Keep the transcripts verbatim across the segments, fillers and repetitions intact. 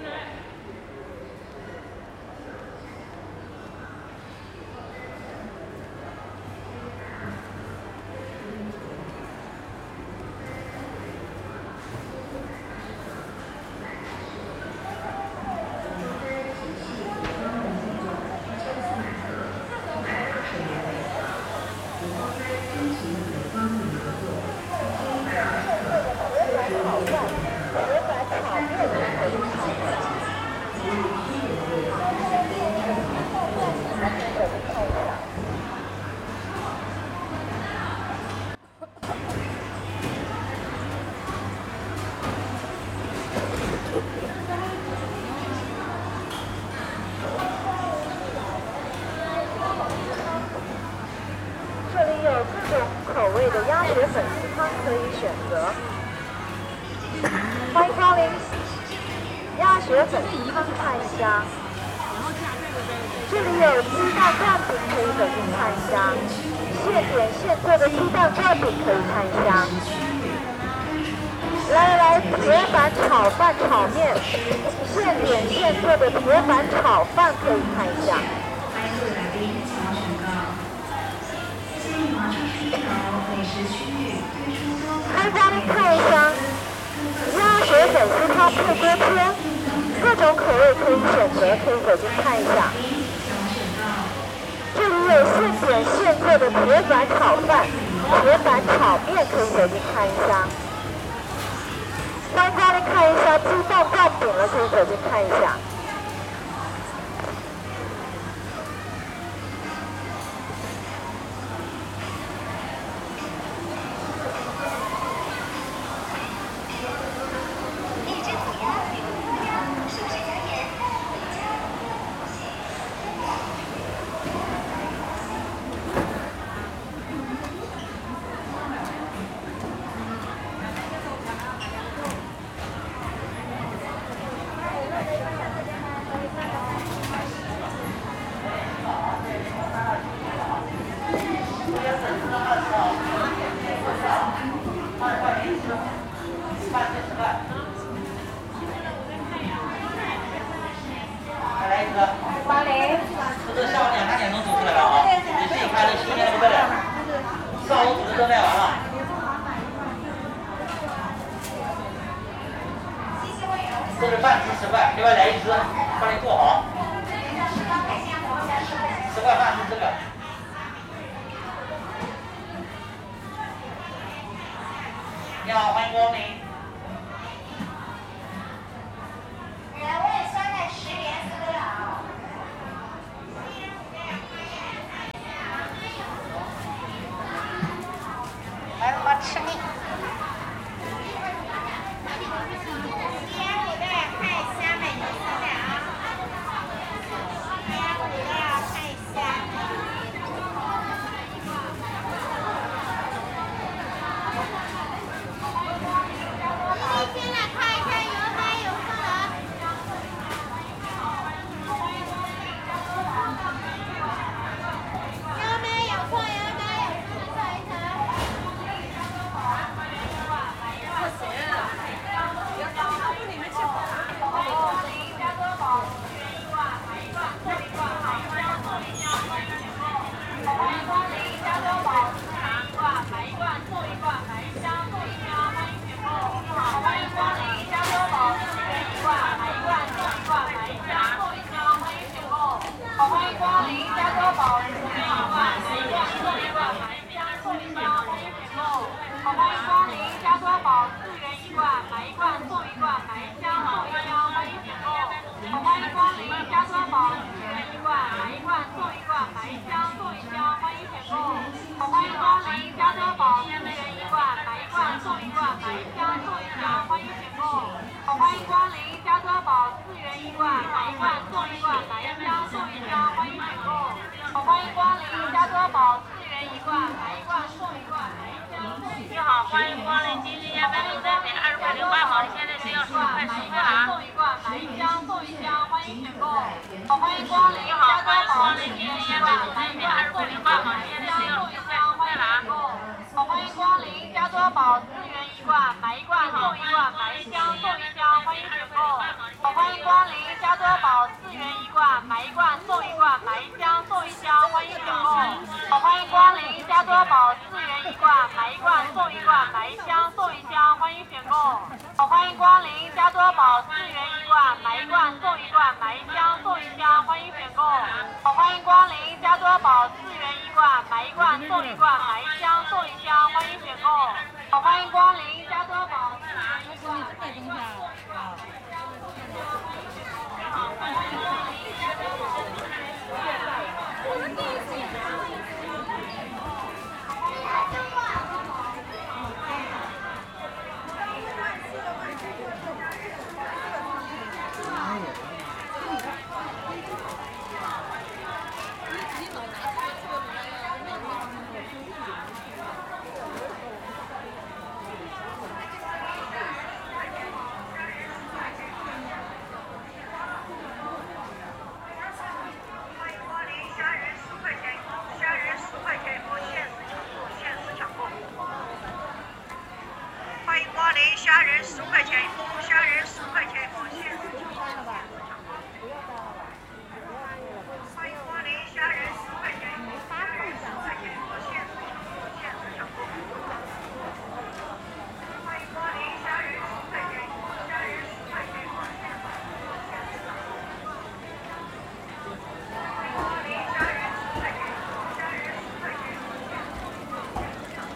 鸭血粉丝汤可以选择。欢迎光临鸭血粉丝汤看一下。这里有鸡蛋灌饼可以走进看一下，现点现做的鸡蛋灌饼可以看一下。来来来，铁板炒饭、炒面，现点现做的铁板炒饭可以看一下。开光临看一下，鸭血粉丝汤配锅贴，各种口味可以选择，可以走进看一下。这里有现点现做的铁板炒饭、铁板炒面，可以走进看一下。欢迎光临看一下鸡蛋灌饼了，可以走进看一下。 光临，这个下午两三点钟煮出来了啊！你自己看这新鲜的不得了，上午煮的都卖完了。这是饭吃十块，另外来一只，帮你做好。十块饭是这个。你好，欢迎光临。 人味酸奶十元四个啊。来，我吃腻。第二个要看一下美女色的啊。第二个要看一下。新鲜的看一看，有买有送的。有买有送，有买有送，做一层。 你好，欢迎光临金狮鸭蛋饼单品，二十块零八毛，现在只要十五块十块啊！送一罐，买一箱送一箱，欢迎选购。好，欢迎光临。你好，欢迎光临金狮鸭蛋饼单品，二十块零八毛，现在只要十五块十块了啊！ 好，欢迎光临加多宝四元一罐，买一罐送一罐，买一箱送一箱，欢迎选购。好，欢迎光光临加多宝四元一罐，买一罐送一罐，买一箱送一箱，欢迎选购。好，欢迎光临加多宝四元一罐，买一罐送一罐，买一箱送一箱，欢迎选购。好，欢迎光临加多宝四元一罐，买一罐送一罐，买一箱送一箱，欢迎选购。好，欢迎光临加多宝四元一罐，买一罐送一罐，买一箱送一箱，欢迎选购。好，欢迎光临加多宝四元一罐，买一罐送一罐。好，欢迎光临加多宝四元一罐。我们第一次也是。 虾仁十块钱一份，虾仁十块钱一份，限时抢购。欢迎光临，虾仁十块钱一份，虾仁十块钱一份，限时抢购，限时抢购。欢迎光临，虾仁十块钱一份，虾仁十块钱一份，限时抢购，限时抢购。欢迎光临，虾仁十块钱一份，虾仁十块钱一份，限时抢购。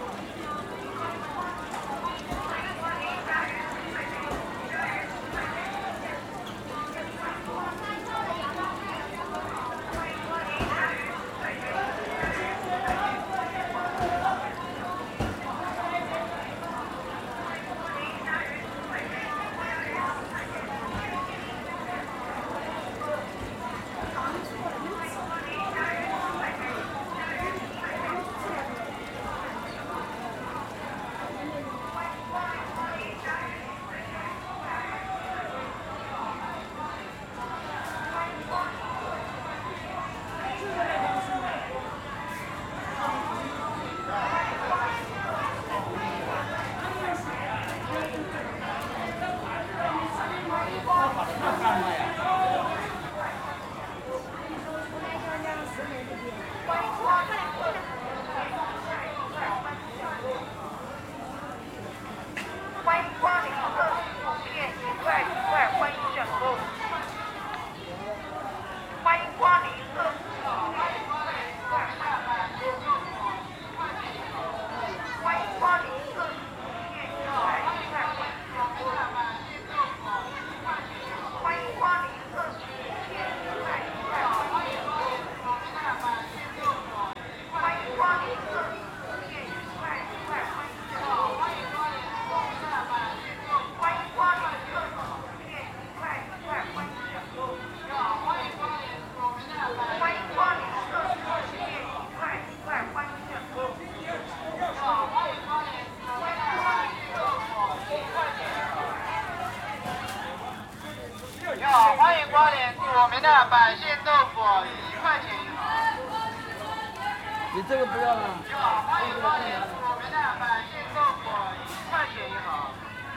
欢迎光临我们的百姓豆腐，一块钱一盒。 你这个不要了。 你好，欢迎光临我们的百姓豆腐，一块钱一盒。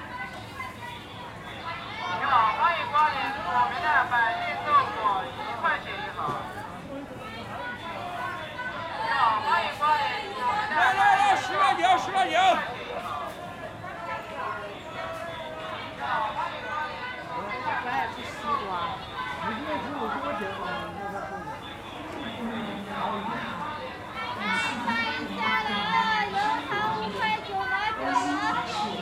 你好，欢迎光临我们的百姓豆腐，一块钱一盒。你好，欢迎光临我们的。来来来，十块钱，十块钱。你好，欢迎光临我们的百姓豆腐。你这个十五块钱吧，那个贵。 下来，油糖五块九毛九。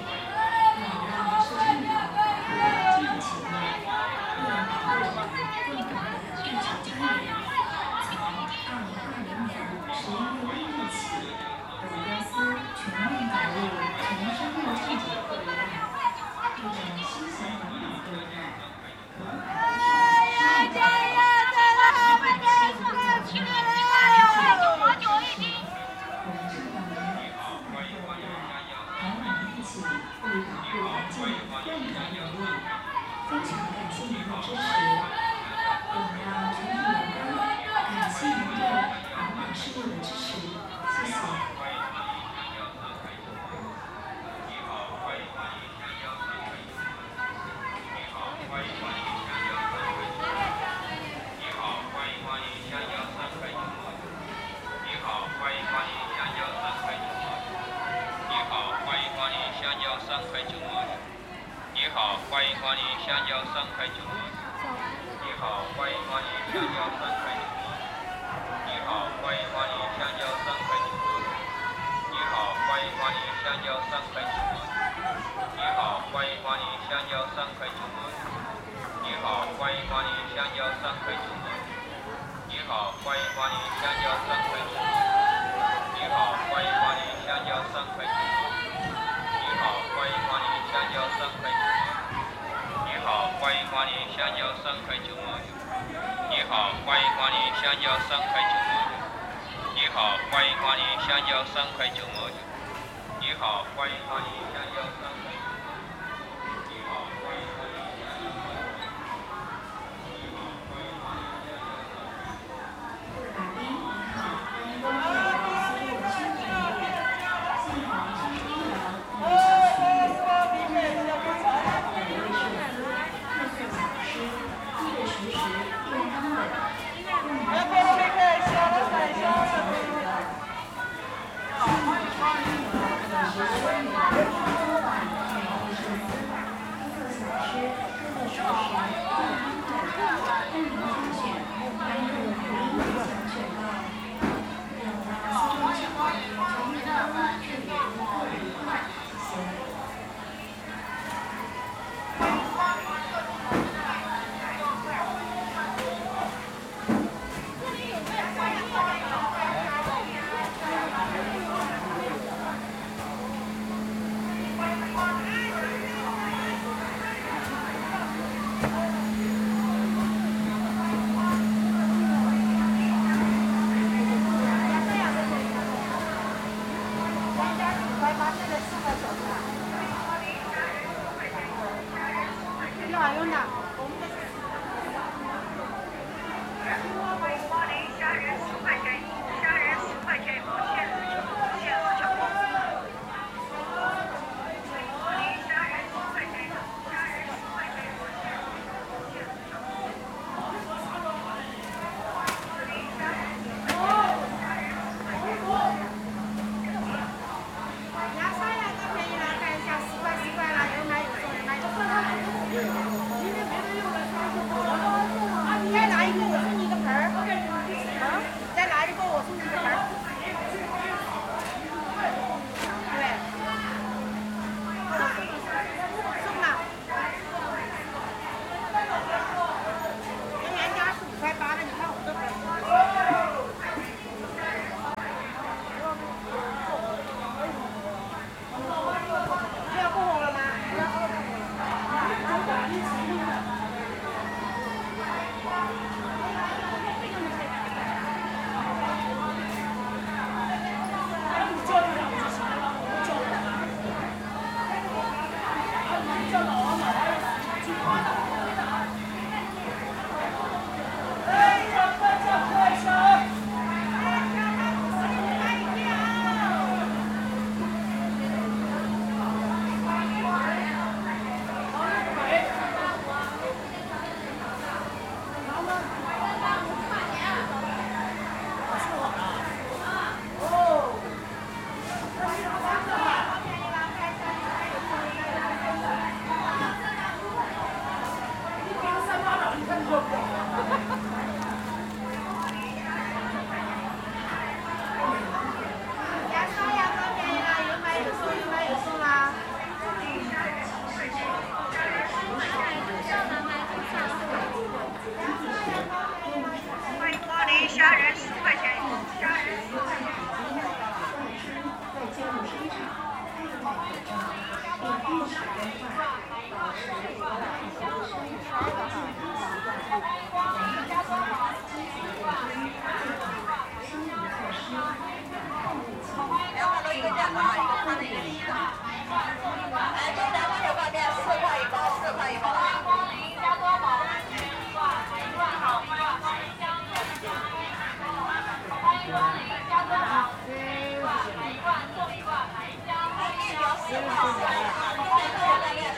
三块九毛九。你好，欢迎光临香蕉三块九毛九。你好，欢迎光临香蕉三块九毛九。你好，欢迎光临香蕉三块九毛九。你好，欢迎光临香蕉三块九毛九。你好，欢迎光临香蕉三块九毛九。你好，欢迎光临香蕉三块九毛九。你好，欢迎光临香蕉三块九毛九。你好，欢迎光临香蕉三块九毛九。你好，欢迎光临香蕉三块九毛九。你好，欢迎光临香蕉三块九毛九。你好，欢迎光临香蕉三块九毛九。你好，欢迎光临香蕉三块九毛九。你好，欢迎光临香蕉三块九毛九。你好，欢迎光临香蕉三块九毛九。 一罐，一罐，一罐，一罐，一罐，一罐，一罐，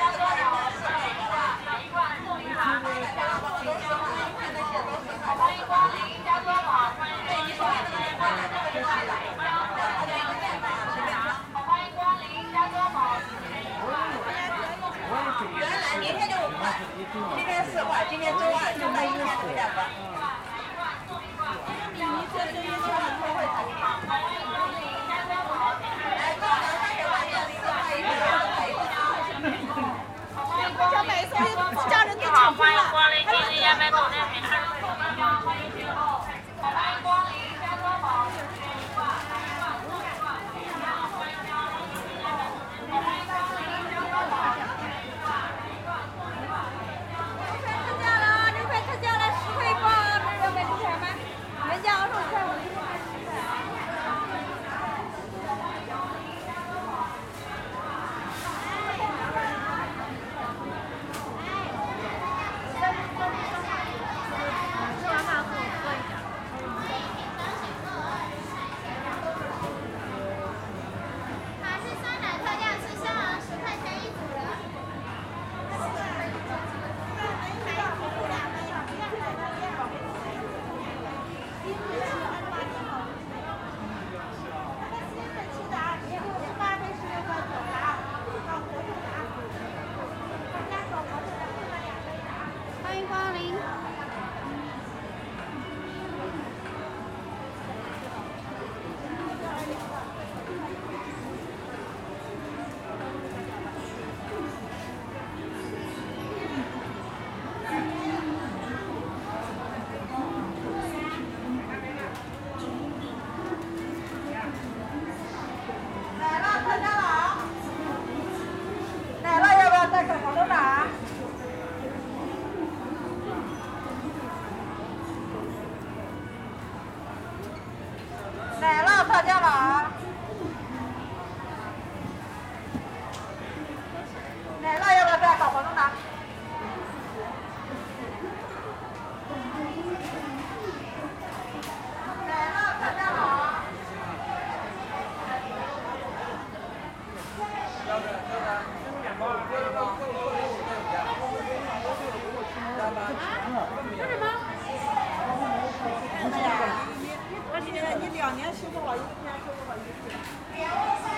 而且你两年修不好，一年修不好一次。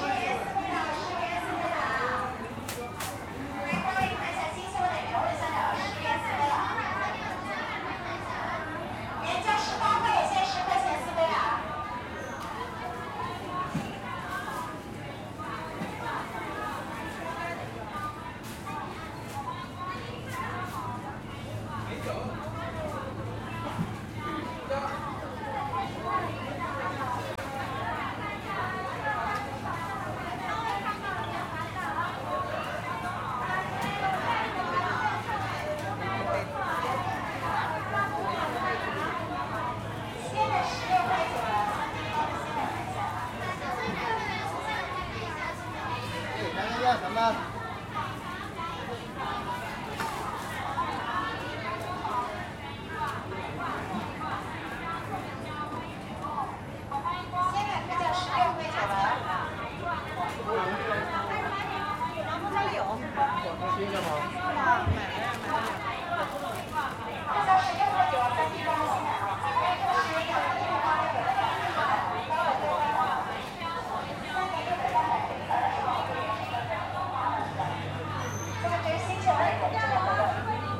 原价十八块，现在十块钱四杯啊。 要什么？ 现在它叫十六块九了。这里有。 新的吗？ 这叫十六块九，三斤装的现在啊。这个是两个六八的。这个只是新球的，这个不用。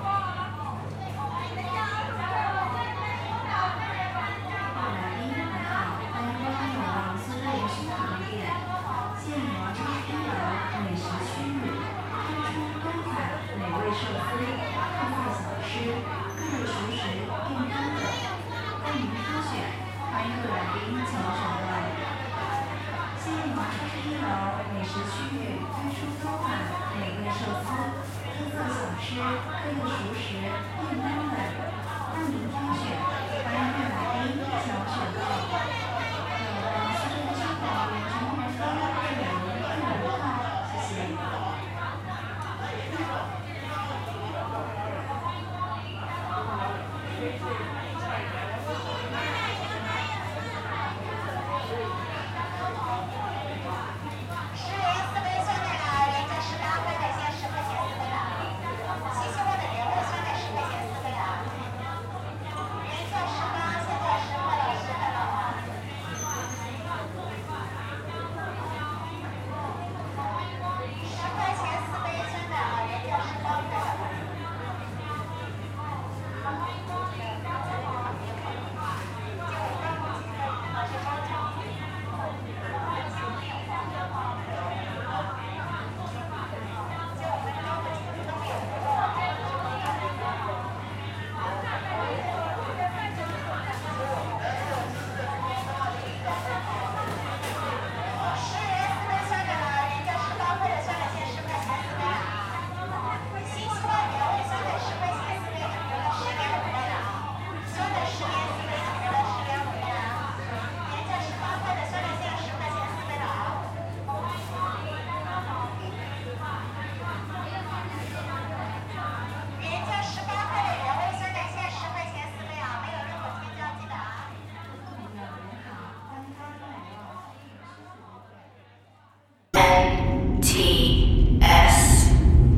现模超一楼美食区域推出多款美味寿司、特色小吃、个人熟食、便当等，供您挑选，欢迎各来宾请选购。现模超一楼美食区域推出多款美味寿司、特色小吃、个人熟食、便当等，供您挑选，欢迎各来宾请选购。有公司宣传员。